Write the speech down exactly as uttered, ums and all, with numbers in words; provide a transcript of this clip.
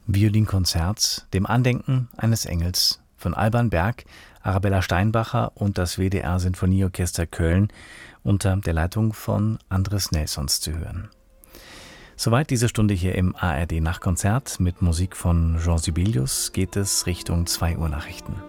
Violinkonzert, dem Andenken eines Engels von Alban Berg, Arabella Steinbacher und das W D R Sinfonieorchester Köln unter der Leitung von Andres Nelsons zu hören. Soweit diese Stunde hier im A R D Nachtkonzert mit Musik von Jean Sibelius geht es Richtung zwei Uhr Nachrichten.